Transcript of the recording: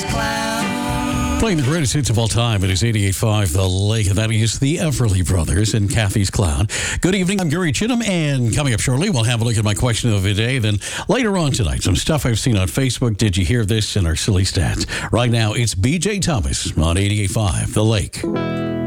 Kathy's Clown. Playing the greatest hits of all time, it is 88.5 The Lake, and that is the Everly Brothers and Kathy's Clown. Good evening, I'm Gary Chittum, and coming up shortly, we'll have a look at my question of the day. Then later on tonight, some stuff I've seen on Facebook. Did you hear this? And our silly stats. Right now, it's BJ Thomas on 88.5 The Lake.